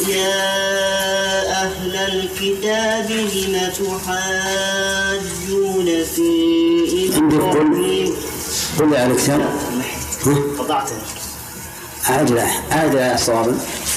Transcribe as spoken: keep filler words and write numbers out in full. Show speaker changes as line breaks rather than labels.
يا أهل الكتاب لم تحاجون في إبراهيم.
قل يا الكتاب
قطعته.
أعد أعد الصواب.